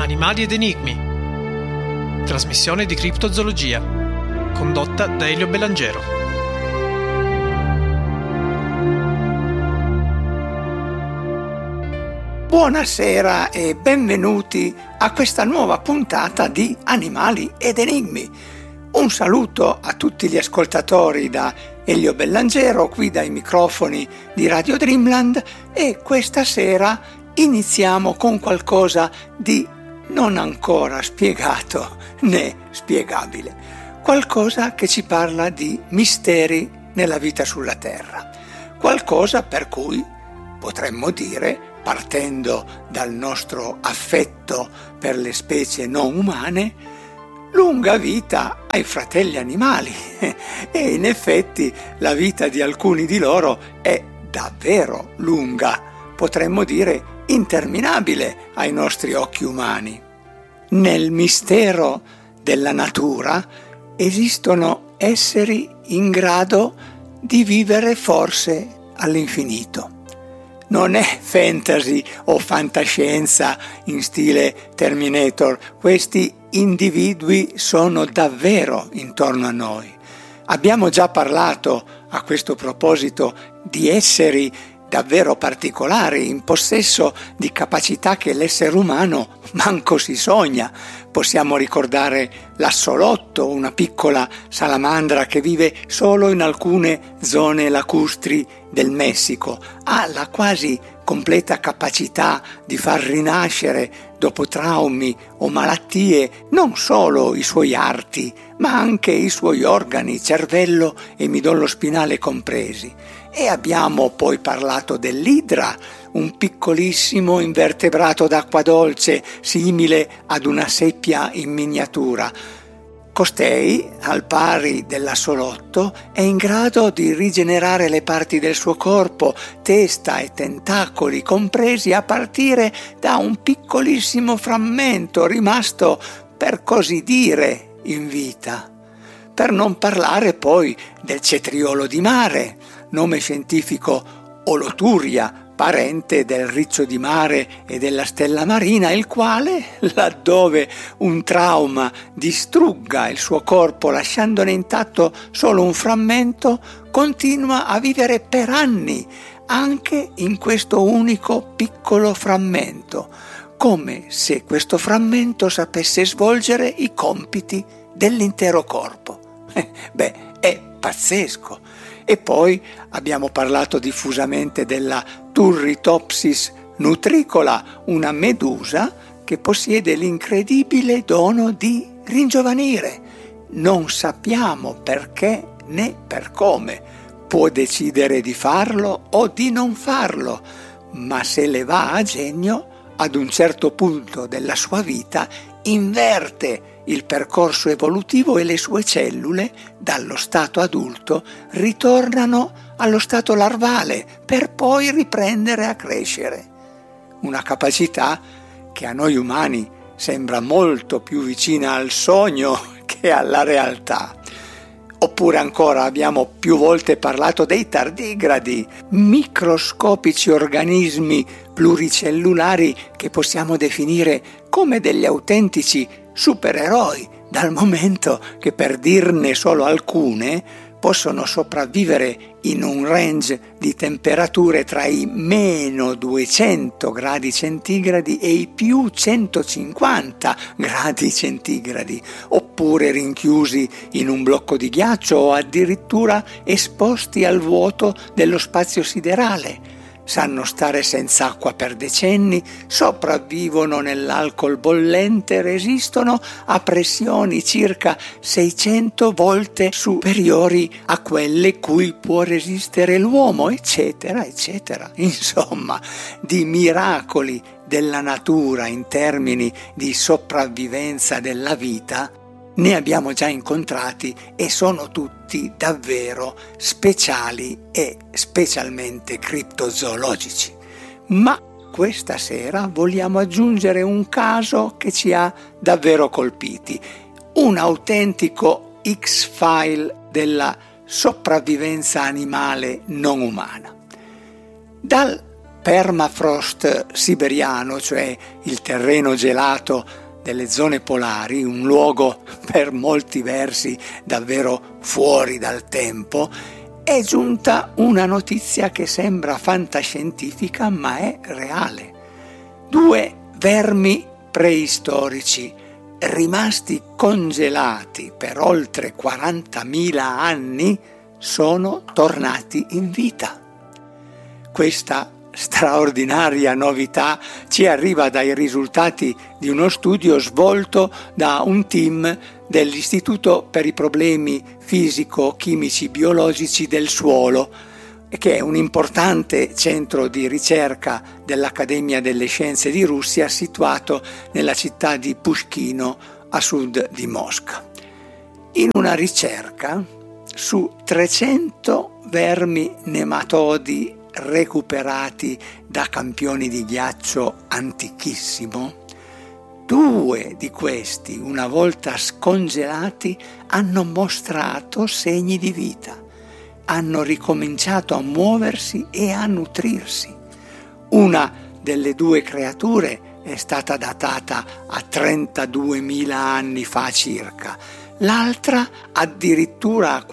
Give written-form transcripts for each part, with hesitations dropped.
Animali ed enigmi. Trasmissione di criptozoologia, condotta da Elio Bellangero. Buonasera e benvenuti a questa nuova puntata di Animali ed enigmi. Un saluto a tutti gli ascoltatori da Elio Bellangero, qui dai microfoni di Radio Dreamland, e questa sera iniziamo con qualcosa di non ancora spiegato né spiegabile, qualcosa che ci parla di misteri nella vita sulla Terra, qualcosa per cui potremmo dire, partendo dal nostro affetto per le specie non umane, lunga vita ai fratelli animali. E in effetti la vita di alcuni di loro è davvero lunga, potremmo dire interminabile ai nostri occhi umani. Nel mistero della natura esistono esseri in grado di vivere forse all'infinito. Non è fantasy o fantascienza in stile Terminator, questi individui sono davvero intorno a noi. Abbiamo già parlato a questo proposito di esseri davvero particolari, in possesso di capacità che l'essere umano manco si sogna. Possiamo ricordare l'assolotto, una piccola salamandra che vive solo in alcune zone lacustri del Messico. Ha la quasi completa capacità di far rinascere dopo traumi o malattie non solo i suoi arti, ma anche i suoi organi, cervello e midollo spinale compresi. E abbiamo poi parlato dell'idra, un piccolissimo invertebrato d'acqua dolce simile ad una seppia in miniatura. Costei, al pari dell'assolotto, è in grado di rigenerare le parti del suo corpo, testa e tentacoli compresi, a partire da un piccolissimo frammento rimasto, per così dire, in vita. Per non parlare poi del cetriolo di mare, nome scientifico Oloturia, parente del riccio di mare e della stella marina, il quale, laddove un trauma distrugga il suo corpo lasciandone intatto solo un frammento, continua a vivere per anni anche in questo unico piccolo frammento, come se questo frammento sapesse svolgere i compiti dell'intero corpo. È pazzesco. E poi abbiamo parlato diffusamente della Turritopsis nutricola, una medusa che possiede l'incredibile dono di ringiovanire. Non sappiamo perché né per come. Può decidere di farlo o di non farlo, ma se le va a genio, ad un certo punto della sua vita inverte il percorso evolutivo e le sue cellule, dallo stato adulto, ritornano allo stato larvale per poi riprendere a crescere. Una capacità che a noi umani sembra molto più vicina al sogno che alla realtà. Oppure ancora abbiamo più volte parlato dei tardigradi, microscopici organismi pluricellulari che possiamo definire come degli autentici supereroi, dal momento che, per dirne solo alcune, possono sopravvivere in un range di temperature tra i meno 200 gradi centigradi e i più 150 gradi centigradi, oppure rinchiusi in un blocco di ghiaccio o addirittura esposti al vuoto dello spazio siderale. Sanno stare senza acqua per decenni, sopravvivono nell'alcol bollente, resistono a pressioni circa 600 volte superiori a quelle cui può resistere l'uomo, eccetera, eccetera. Insomma, di miracoli della natura in termini di sopravvivenza della vita ne abbiamo già incontrati e sono tutti davvero speciali e specialmente criptozoologici. Ma questa sera vogliamo aggiungere un caso che ci ha davvero colpiti, un autentico X-file della sopravvivenza animale non umana. Dal permafrost siberiano, cioè il terreno gelato delle zone polari, un luogo per molti versi davvero fuori dal tempo, è giunta una notizia che sembra fantascientifica ma è reale. 2 vermi preistorici rimasti congelati per oltre 40.000 anni sono tornati in vita. Questa straordinaria novità ci arriva dai risultati di uno studio svolto da un team dell'Istituto per i problemi fisico-chimici biologici del suolo, che è un importante centro di ricerca dell'Accademia delle Scienze di Russia situato nella città di Pushchino a sud di Mosca. In una ricerca su 300 vermi nematodi recuperati da campioni di ghiaccio antichissimo, 2 di questi, una volta scongelati, hanno mostrato segni di vita, hanno ricominciato a muoversi e a nutrirsi. Una delle 2 creature è stata datata a 32.000 anni fa circa, l'altra addirittura a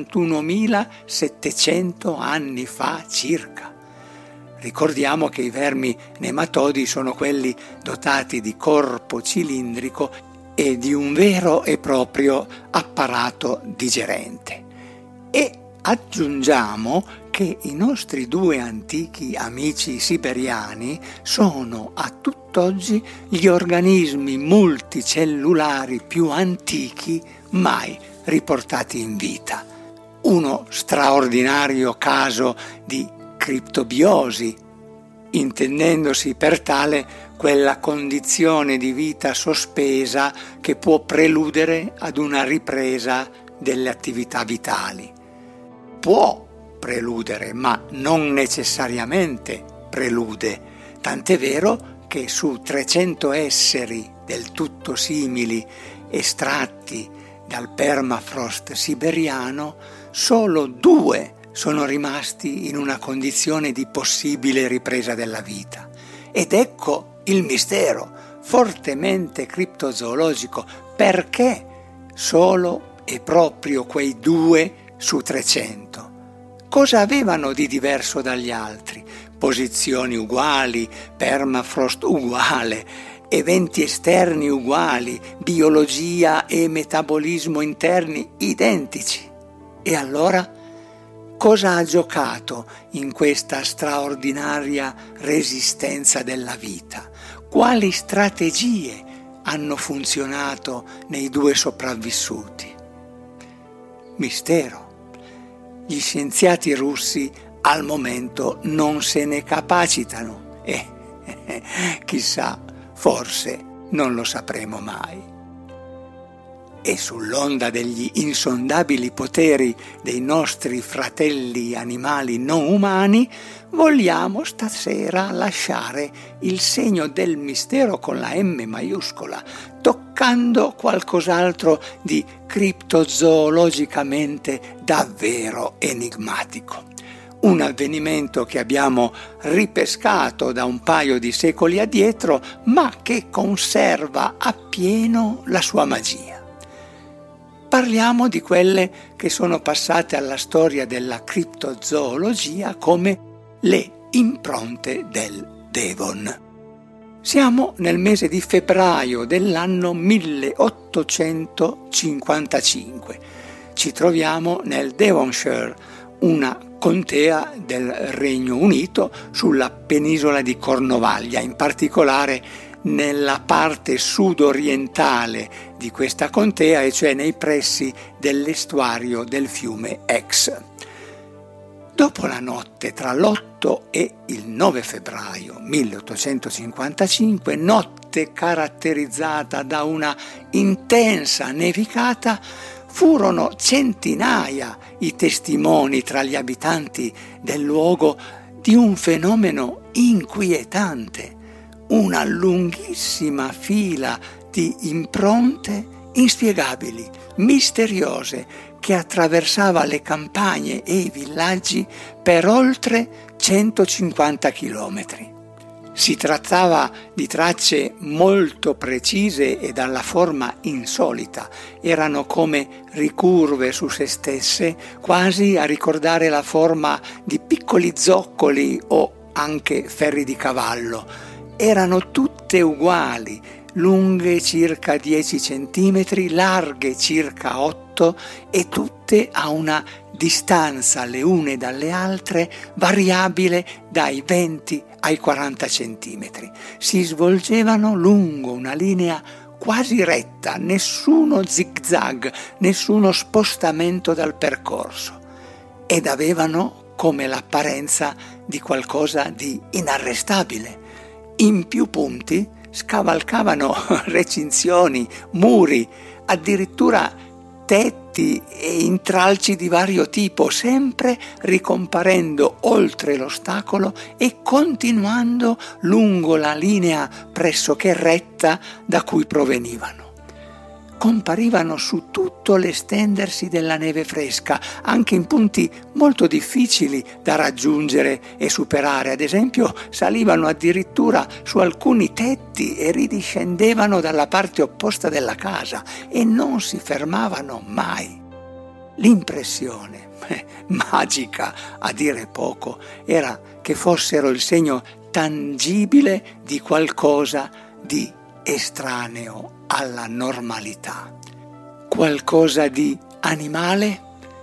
41.700 anni fa circa. Ricordiamo che i vermi nematodi sono quelli dotati di corpo cilindrico e di un vero e proprio apparato digerente. E aggiungiamo che i nostri 2 antichi amici siberiani sono a tutt'oggi gli organismi multicellulari più antichi mai riportati in vita. Uno straordinario caso di criptobiosi, intendendosi per tale quella condizione di vita sospesa che può preludere ad una ripresa delle attività vitali. Può preludere, ma non necessariamente prelude, tant'è vero che su 300 esseri del tutto simili estratti dal permafrost siberiano, solo 2 sono rimasti in una condizione di possibile ripresa della vita. Ed ecco il mistero fortemente criptozoologico: perché solo e proprio quei 2 su 300? Cosa avevano di diverso dagli altri? Posizioni uguali, permafrost uguale, eventi esterni uguali, biologia e metabolismo interni identici. E allora cosa ha giocato in questa straordinaria resistenza della vita? Quali strategie hanno funzionato nei 2 sopravvissuti? Mistero. Gli scienziati russi al momento non se ne capacitano e chissà, forse non lo sapremo mai. E sull'onda degli insondabili poteri dei nostri fratelli animali non umani, vogliamo stasera lasciare il segno del mistero con la M maiuscola, toccando qualcos'altro di criptozoologicamente davvero enigmatico. Un avvenimento che abbiamo ripescato da un paio di secoli addietro, ma che conserva appieno la sua magia. Parliamo di quelle che sono passate alla storia della criptozoologia come le impronte del Devon. Siamo nel mese di febbraio dell'anno 1855. Ci troviamo nel Devonshire, una contea del Regno Unito sulla penisola di Cornovaglia, in particolare nella parte sud-orientale di questa contea, e cioè nei pressi dell'estuario del fiume Exe. Dopo la notte tra l'8 e il 9 febbraio 1855, notte caratterizzata da una intensa nevicata, furono centinaia i testimoni tra gli abitanti del luogo di un fenomeno inquietante, una lunghissima fila di impronte inspiegabili, misteriose, che attraversava le campagne e i villaggi per oltre 150 chilometri. Si trattava di tracce molto precise e dalla forma insolita. Erano come ricurve su se stesse, quasi a ricordare la forma di piccoli zoccoli o anche ferri di cavallo. Erano tutte uguali, lunghe circa 10 centimetri, larghe circa 8 e tutte a una distanza le une dalle altre variabile dai 20 ai 40 centimetri. Si svolgevano lungo una linea quasi retta, nessuno zigzag, nessuno spostamento dal percorso, ed avevano come l'apparenza di qualcosa di inarrestabile. In più punti scavalcavano recinzioni, muri, addirittura tetti e intralci di vario tipo, sempre ricomparendo oltre l'ostacolo e continuando lungo la linea pressoché retta da cui provenivano. Comparivano su tutto l'estendersi della neve fresca, anche in punti molto difficili da raggiungere e superare. Ad esempio, salivano addirittura su alcuni tetti e ridiscendevano dalla parte opposta della casa e non si fermavano mai. L'impressione, magica a dire poco, era che fossero il segno tangibile di qualcosa di estraneo alla normalità. Qualcosa di animale?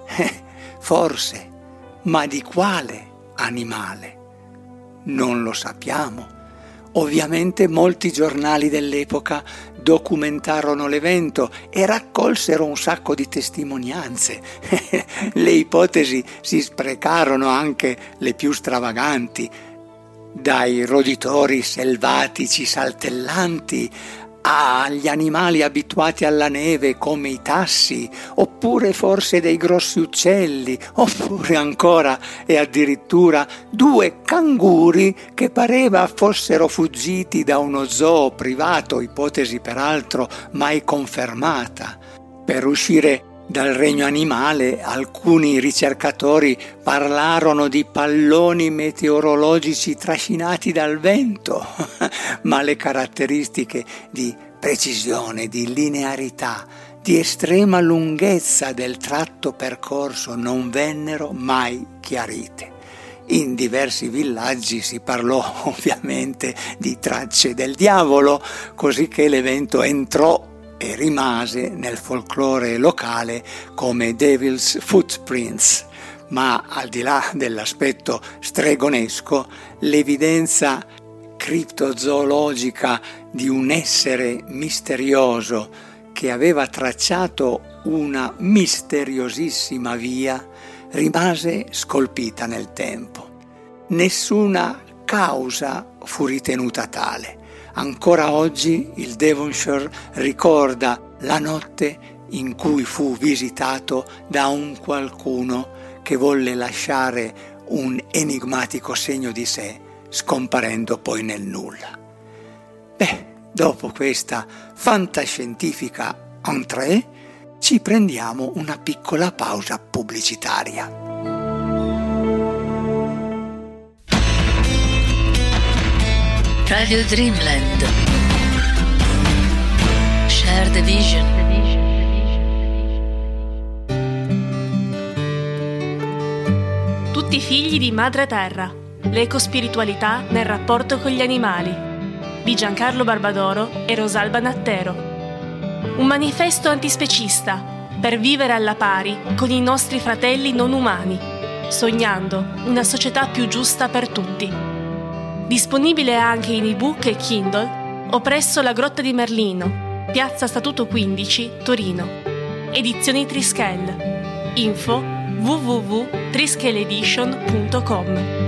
Forse, ma di quale animale? Non lo sappiamo. Ovviamente molti giornali dell'epoca documentarono l'evento e raccolsero un sacco di testimonianze. Le ipotesi si sprecarono, anche le più stravaganti, dai roditori selvatici saltellanti agli animali abituati alla neve come i tassi, oppure forse dei grossi uccelli, oppure ancora e addirittura 2 canguri che pareva fossero fuggiti da uno zoo privato, ipotesi peraltro mai confermata. Per uscire dal regno animale, alcuni ricercatori parlarono di palloni meteorologici trascinati dal vento, ma le caratteristiche di precisione, di linearità, di estrema lunghezza del tratto percorso non vennero mai chiarite. In diversi villaggi si parlò ovviamente di tracce del diavolo, così che l'evento entrò e rimase nel folklore locale come Devil's Footprints, ma al di là dell'aspetto stregonesco, l'evidenza criptozoologica di un essere misterioso che aveva tracciato una misteriosissima via rimase scolpita nel tempo. Nessuna causa fu ritenuta tale. Ancora oggi il Devonshire ricorda la notte in cui fu visitato da un qualcuno che volle lasciare un enigmatico segno di sé, scomparendo poi nel nulla. Dopo questa fantascientifica entrée, ci prendiamo una piccola pausa pubblicitaria. Radio Dreamland. Share the vision. Tutti figli di Madre Terra. L'ecospiritualità nel rapporto con gli animali. Di Giancarlo Barbadoro e Rosalba Nattero. Un manifesto antispecista per vivere alla pari con i nostri fratelli non umani, sognando una società più giusta per tutti. Disponibile anche in ebook e Kindle o presso la Grotta di Merlino, Piazza Statuto 15, Torino. Edizioni Trischel. Info www.trischeledition.com.